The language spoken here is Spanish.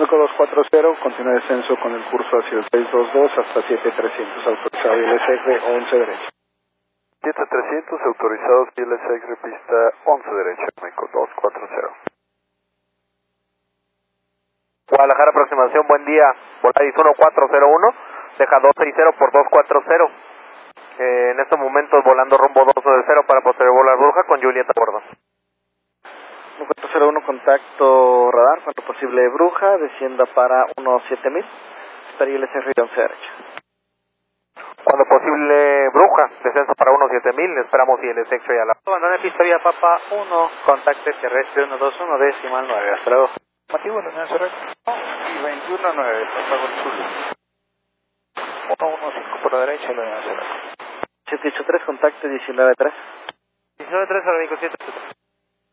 México 240, continúa descenso con el curso hacia el 622 hasta 7300, autorizado ILSR 11 derecha. 7300, autorizados ILSR pista 11 derecha, México 240. Guadalajara, aproximación, buen día, Volaris 1401, deja 260 por 240. En estos momentos volando rumbo 220 para posterior volar Bruja con Julieta a bordo. 1401, contacto radar, cuando posible Bruja, descienda para 17000, estaría ILSR 11 derecha. Cuando posible Bruja, descenso para 17000, esperamos y el execto ya la... Abandone pista vía Papa 1, contacte terrestre 121, decimal 9, hasta luego. Motivo, la señora Y 219, Papa Golf Sur. 115 por la derecha, la señora. 783, contacte 193. 193 a la 7.